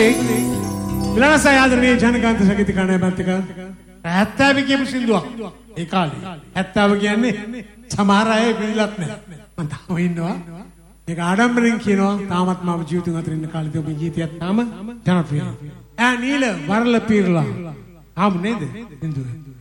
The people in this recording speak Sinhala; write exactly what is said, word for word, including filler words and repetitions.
විලාස ආදරණීය ජනකාන්ත සංගීත කණ්ඩායමත් එක්ක හැත්තෑව කියපු සින්දුවක්. ඒ කාලේ හැත්තෑව කියන්නේ සමහර අය පිළිලත් නැහැ. මම තාම ඉන්නවා. ඒක ආඩම්බරෙන් කියනවා තාමත් මම ජීවිතුන් අතර ඉන්න කාලේදී ඔබේ ගීතයක් තාම ජනප්‍රියයි. ඈ නීල වරල පීරලා ආමු නේද සින්දුවේ.